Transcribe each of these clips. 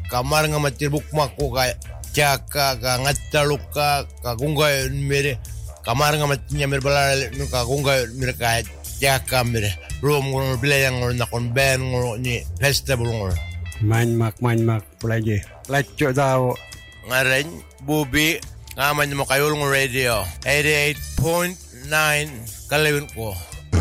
kamar nga matir bukmak ko ka chaka ka ngattaluka ka gunga mere kamar nga matinya mere balal ka gunga mere ka chaka mere room ngor bilayang ngor nakon ben ngor ni festival ngor man mak pulaje lecture daw ngaren bubi ngaman mo kayo ng radio 88.9 kalawin ko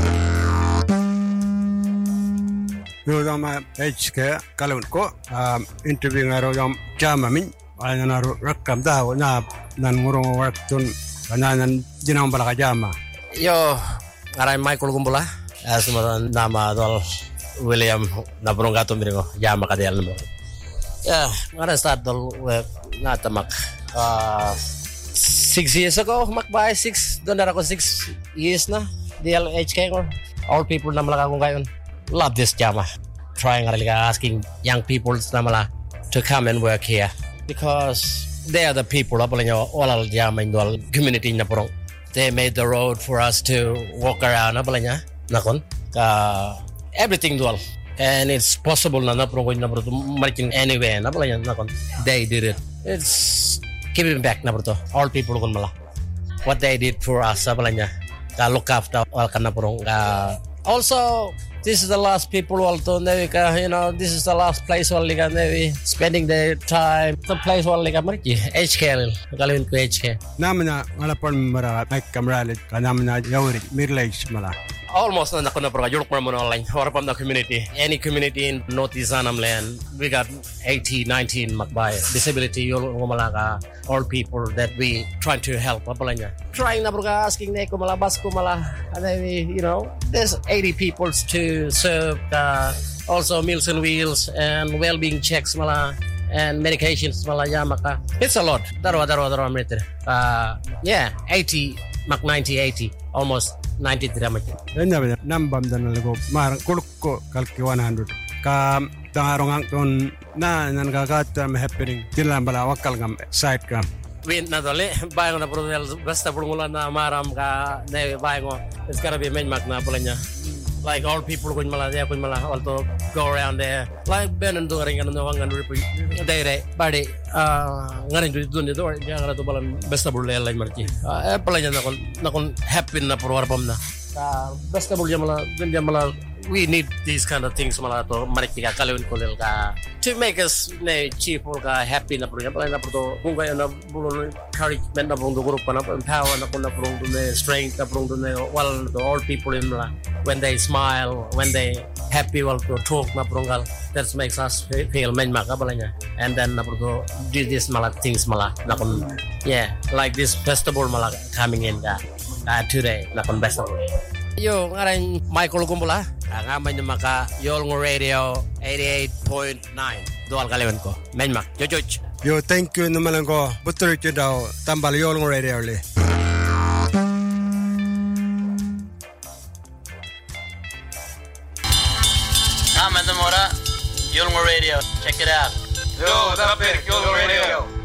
yung HK kalawin ko interview nga raw yung jama min ay na rakam daw na ngurong work tun kananan dinang bala ka jama yo ngaray Michael Gumbula asmaran nama dol William na pronggato miringo jama ka dial mo ngaray start dol natamak 6 years ago, makbay 6. Doon na ako 6 years na. DLHK ko. All people na malaka kong ngayon. Love this jama. Trying asking young people na mala to come and work here. Because they are the people. All al jama in the community na porong. They made the road for us to walk around. Nakon. Everything dual. And it's possible na porong ko na porong marking anywhere. Nakon. They did it. It's giving back na bro all people kun mala what they did for us abalanya ka look after all kana porong also this is the last people also nevika this is the last place all liga nevi spending their time the place all liga marki HK kalin ko HK namna malapon mara may kamralit kanamna yawri mirlage mala almost na nakuna pro yulok mo online or from the community any community in Northeast Annam land we got 19 makbay disability yulok malaka all people that we trying to help apalanya trying na broga asking na ko malabas ko mala and there's 80 people to serve also meals and wheels and well-being checks mala and medications mala yamaka it's a lot daro meter 80 mak 80 almost 90 drama nambam dan lago mar kulko kalki 100 ka tangarong ton na nan gagata happening tilam bala wakal ngam side kam win na dole bayo na produel basta pulungulan na maram ka ne bayo it's gonna be main mak na pulanya like all people kun mala also go around there like ben and doing and no wangan repeat day body ngarin dun do jangan to balan basta bulel lain marki pulanya nakon happy na purwarpam na basta bulya mala we need these kind of things mala to mariki ka kalawin kolel ka to make us cheerful ka happy na pulanya pala na to kung kaya na bulon encouragement na pong grupo na empower na pong strength na pong well to all people in mala when they smile when they happy well to talk na prongal that makes us feel men makabalanya and then na to do this mala things mala na kon like this festival mala coming in ka today na kon festival yo ngaran Michael Gumbula ngaman yung maka Yolngo Radio 88.9 dual kaliwan ko menmak jojoch yo thank you naman ko butur ito daw tambal Yolngo Radio li Mora Yolngo Radio check it out yo dapper Yolngo Radio